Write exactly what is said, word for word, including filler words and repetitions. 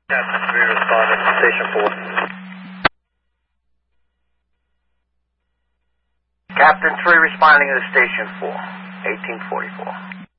Captain three responding to Station four. Captain three responding to Station four, eighteen forty-four.